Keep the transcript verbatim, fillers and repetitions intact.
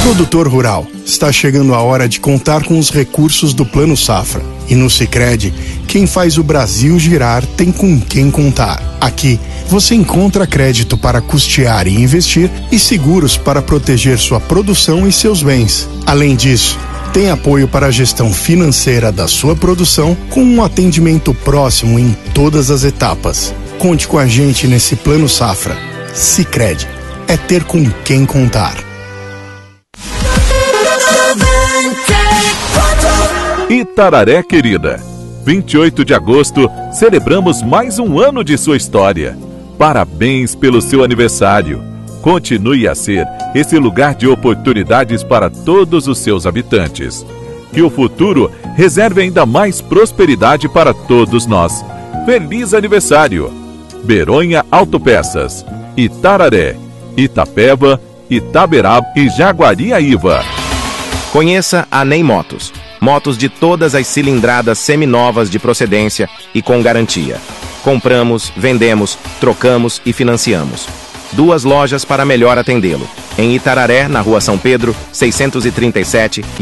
Produtor rural, está chegando a hora de contar com os recursos do Plano Safra. E no Sicredi, quem faz o Brasil girar tem com quem contar. Aqui, você encontra crédito para custear e investir e seguros para proteger sua produção e seus bens. Além disso, tem apoio para a gestão financeira da sua produção com um atendimento próximo em todas as etapas. Conte com a gente nesse Plano Safra. Sicredi, é ter com quem contar. Itararé querida, vinte e oito de agosto, celebramos mais um ano de sua história. Parabéns pelo seu aniversário. Continue a ser esse lugar de oportunidades para todos os seus habitantes. Que o futuro reserve ainda mais prosperidade para todos nós. Feliz aniversário! Beronha Autopeças, Itararé, Itapeva, Itaberaba e Jaguariaíva. Conheça a Ney Motos. Motos de todas as cilindradas seminovas de procedência e com garantia. Compramos, vendemos, trocamos e financiamos. Duas lojas para melhor atendê-lo. Em Itararé, na Rua São Pedro, seiscentos e trinta e sete,